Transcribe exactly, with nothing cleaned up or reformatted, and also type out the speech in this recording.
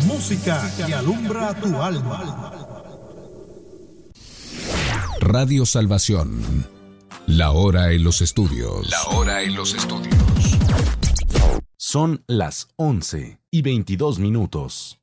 Música que alumbra tu alma. Radio Salvación. La hora en los estudios. La hora en los estudios. Son las once y veintidós minutos.